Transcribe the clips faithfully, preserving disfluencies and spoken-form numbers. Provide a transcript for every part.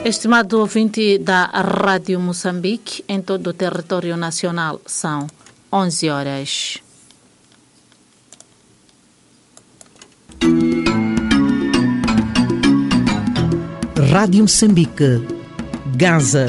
Estimado ouvinte da Rádio Moçambique, em todo o território nacional, são onze horas. Rádio Moçambique, Gaza.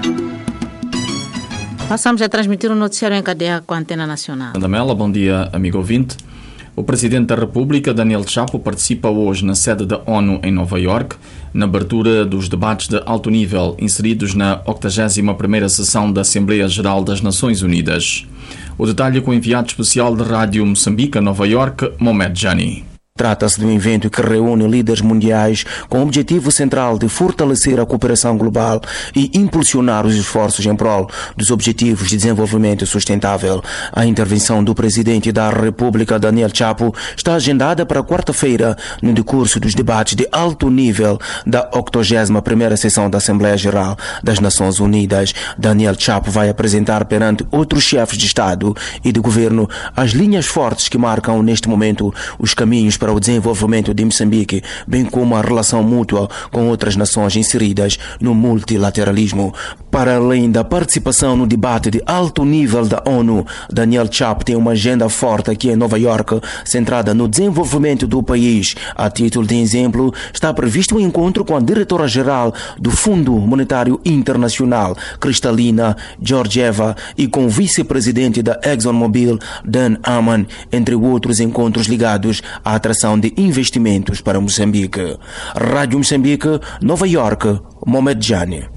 Passamos a transmitir o noticiário em cadeia com a Antena Nacional. Andamela, bom dia, amigo ouvinte. O Presidente da República, Daniel Chapo, participa hoje na sede da ONU em Nova Iorque, na abertura dos debates de alto nível inseridos na octagésima primeira sessão da Assembleia Geral das Nações Unidas. O detalhe com o enviado especial da Rádio Moçambique, Nova Iorque, Mohamed Jani. Trata-se de um evento que reúne líderes mundiais com o objetivo central de fortalecer a cooperação global e impulsionar os esforços em prol dos objetivos de desenvolvimento sustentável. A intervenção do Presidente da República, Daniel Chapo, está agendada para quarta-feira no decurso dos debates de alto nível da octogésima primeira sessão da Assembleia Geral das Nações Unidas. Daniel Chapo vai apresentar perante outros chefes de Estado e de Governo as linhas fortes que marcam neste momento os caminhos para para o desenvolvimento de Moçambique, bem como a relação mútua com outras nações inseridas no multilateralismo. Para além da participação no debate de alto nível da ONU, Daniel Chapo tem uma agenda forte aqui em Nova Iorque, centrada no desenvolvimento do país. A título de exemplo, está previsto um encontro com a diretora-geral do Fundo Monetário Internacional, Kristalina Georgieva, e com o vice-presidente da ExxonMobil, Dan Amman, entre outros encontros ligados à atração de investimentos para Moçambique. Rádio Moçambique, Nova Iorque, Mohamed Jani.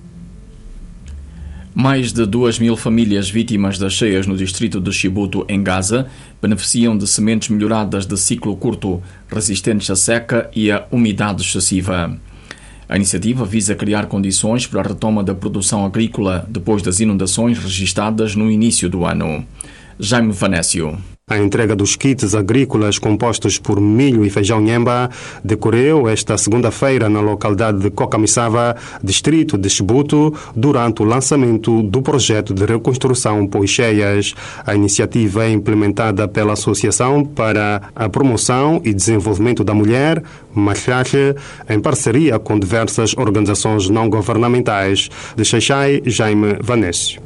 Mais de duas mil famílias vítimas das cheias no distrito de Chibuto, em Gaza, beneficiam de sementes melhoradas de ciclo curto, resistentes à seca e à umidade excessiva. A iniciativa visa criar condições para a retoma da produção agrícola depois das inundações registradas no início do ano. Jaime Vanécio. A entrega dos kits agrícolas compostos por milho e feijão nhemba decorreu esta segunda-feira na localidade de Cocamissava, distrito de Chibuto, durante o lançamento do projeto de reconstrução pós-cheias. A iniciativa é implementada pela Associação para a Promoção e Desenvolvimento da Mulher, Machache, em parceria com diversas organizações não-governamentais. De Xaixai, Jaime Vanécio.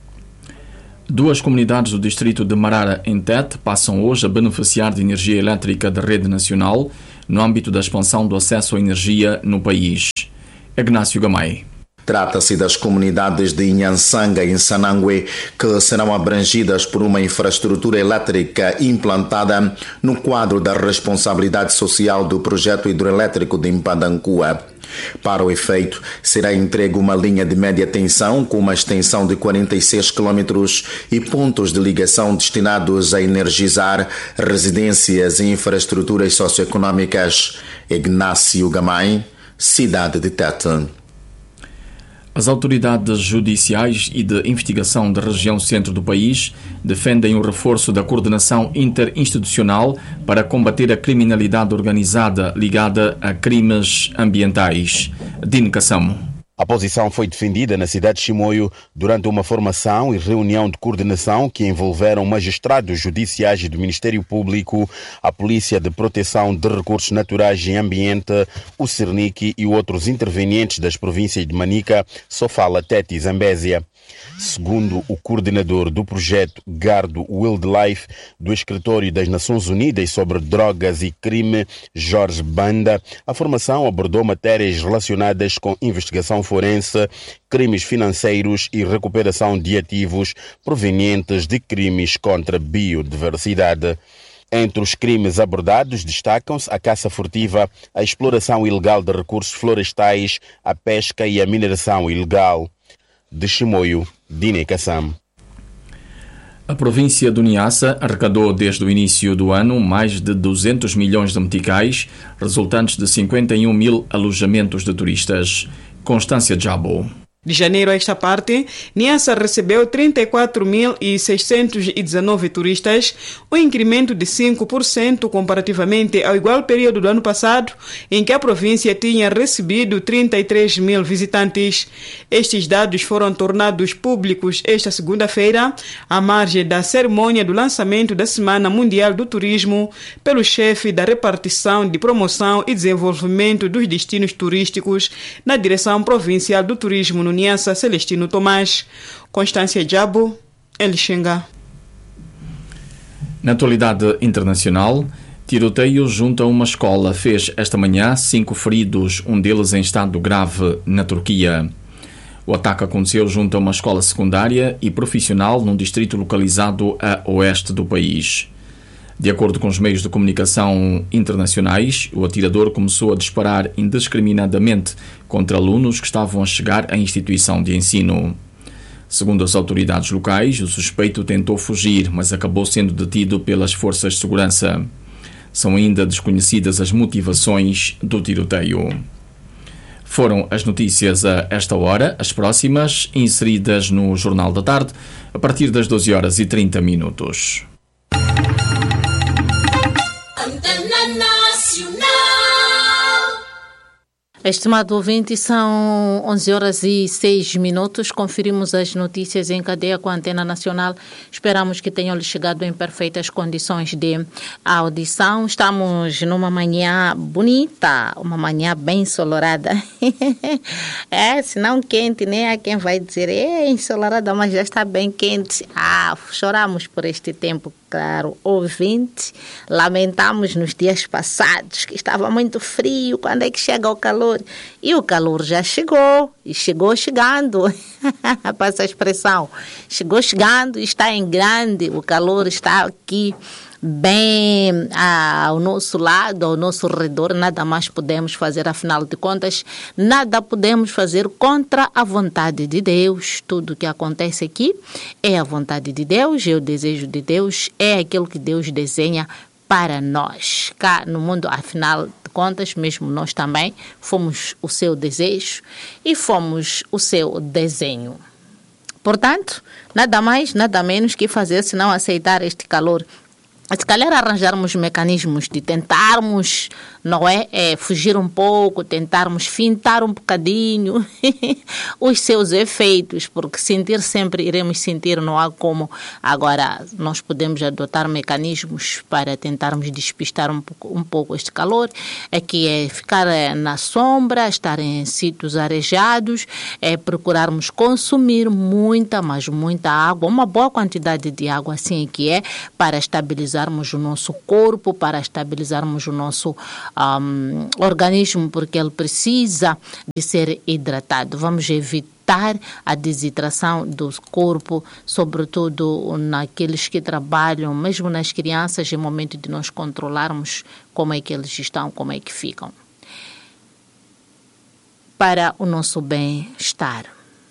Duas comunidades do distrito de Marara, em Tete, passam hoje a beneficiar de energia elétrica da rede nacional no âmbito da expansão do acesso à energia no país. Ignácio Gamay. Trata-se das comunidades de Inhansanga e Sanangue, que serão abrangidas por uma infraestrutura elétrica implantada no quadro da responsabilidade social do projeto hidroelétrico de Impadancua. Para o efeito, será entregue uma linha de média tensão com uma extensão de quarenta e seis quilômetros e pontos de ligação destinados a energizar residências e infraestruturas socioeconômicas. Ignácio Gamay, cidade de Tete. As autoridades judiciais e de investigação da região centro do país defendem o reforço da coordenação interinstitucional para combater a criminalidade organizada ligada a crimes ambientais. Dino Cassamo. A posição foi defendida na cidade de Chimoio durante uma formação e reunião de coordenação que envolveram magistrados judiciais do Ministério Público, a Polícia de Proteção de Recursos Naturais e Ambiente, o Cernic e outros intervenientes das províncias de Manica, Sofala, Tete e Zambésia. Segundo o coordenador do projeto Gardo Wildlife do Escritório das Nações Unidas sobre Drogas e Crime, Jorge Banda, a formação abordou matérias relacionadas com investigação forense, crimes financeiros e recuperação de ativos provenientes de crimes contra a biodiversidade. Entre os crimes abordados destacam-se a caça furtiva, a exploração ilegal de recursos florestais, a pesca e a mineração ilegal. De Chimoio, Dine Kassam. A província do Niassa arrecadou desde o início do ano mais de duzentos milhões de meticais, resultantes de cinquenta e um mil alojamentos de turistas. Constância Jabo. De janeiro a esta parte, Niassa recebeu trinta e quatro mil seiscentos e dezenove turistas, um incremento de cinco por cento comparativamente ao igual período do ano passado, em que a província tinha recebido trinta e três mil visitantes. Estes dados foram tornados públicos esta segunda-feira, à margem da cerimônia do lançamento da Semana Mundial do Turismo, pelo chefe da repartição de promoção e desenvolvimento dos destinos turísticos na Direção Provincial do Turismo no Niassa, Celestino Tomás. Constância Diabo, Elixinga. Na atualidade internacional, tiroteio junto a uma escola fez esta manhã cinco feridos, um deles em estado grave na Turquia. O ataque aconteceu junto a uma escola secundária e profissional num distrito localizado a oeste do país. De acordo com os meios de comunicação internacionais, o atirador começou a disparar indiscriminadamente contra alunos que estavam a chegar à instituição de ensino. Segundo as autoridades locais, o suspeito tentou fugir, mas acabou sendo detido pelas forças de segurança. São ainda desconhecidas as motivações do tiroteio. Foram as notícias a esta hora, as próximas inseridas no Jornal da Tarde, a partir das doze horas e trinta minutos. Estimado ouvinte, são onze horas e seis minutos. Conferimos as notícias em cadeia com a Antena Nacional. Esperamos que tenham lhe chegado em perfeitas condições de audição. Estamos numa manhã bonita, uma manhã bem ensolarada. É, se não quente, nem há quem vai dizer, é ensolarada, mas já está bem quente. Ah, choramos por este tempo. Claro, ouvinte, lamentamos nos dias passados que estava muito frio, quando é que chega o calor? E o calor já chegou, e chegou chegando, passa a expressão, chegou chegando e está em grande, o calor está aqui bem ah, ao nosso lado, ao nosso redor, nada mais podemos fazer, afinal de contas, nada podemos fazer contra a vontade de Deus. Tudo que acontece aqui é a vontade de Deus, é o desejo de Deus, é aquilo que Deus desenha para nós. Cá no mundo, afinal de contas, mesmo nós também fomos o seu desejo e fomos o seu desenho. Portanto, nada mais, nada menos que fazer senão aceitar este calor. Se calhar arranjarmos mecanismos de tentarmos, não é, é fugir um pouco, tentarmos fintar um bocadinho os seus efeitos, porque sentir sempre iremos sentir, não há como. Agora, nós podemos adotar mecanismos para tentarmos despistar um pouco, um pouco este calor, é que é ficar na sombra, estar em sítios arejados, é procurarmos consumir muita, mas muita água, uma boa quantidade de água, assim que é, para estabilizar o nosso corpo, para estabilizarmos o nosso um, organismo, porque ele precisa de ser hidratado. Vamos evitar a desidratação do corpo, sobretudo naqueles que trabalham, mesmo nas crianças, é momento de nós controlarmos como é que eles estão, como é que ficam. Para o nosso bem-estar.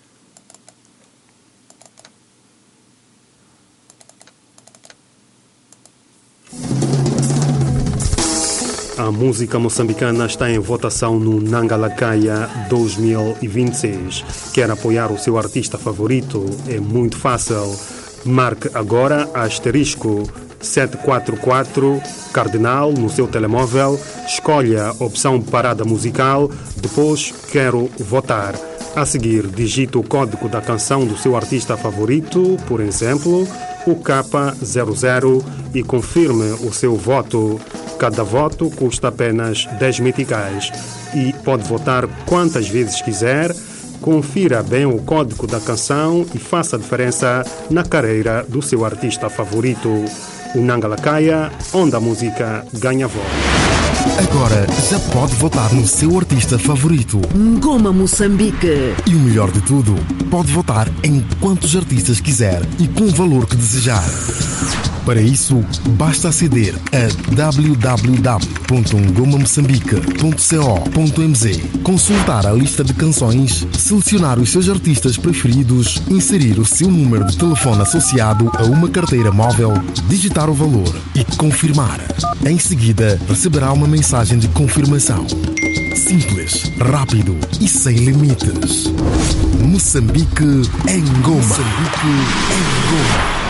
A música moçambicana está em votação no Nangalakaya dois mil e vinte e seis. Quer apoiar o seu artista favorito? É muito fácil. Marque agora asterisco sete quatro quatro Cardinal no seu telemóvel, escolha a opção Parada Musical, depois Quero Votar. A seguir, digite o código da canção do seu artista favorito, por exemplo, o K zero zero, e confirme o seu voto. Cada voto custa apenas dez meticais e pode votar quantas vezes quiser. Confira bem o código da canção e faça a diferença na carreira do seu artista favorito. O Nangalakaya, onde a música ganha voz. Agora já pode votar no seu artista favorito. Ngoma Moçambique. E o melhor de tudo, pode votar em quantos artistas quiser e com o valor que desejar. Para isso, basta aceder a w w w ponto ngoma moçambique ponto co ponto m z, consultar a lista de canções, selecionar os seus artistas preferidos, inserir o seu número de telefone associado a uma carteira móvel, digitar o valor e confirmar. Em seguida, receberá uma mensagem de confirmação. Simples, rápido e sem limites. Moçambique em Goma. Moçambique em Goma.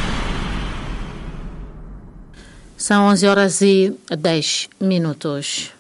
São onze horas e dez minutos.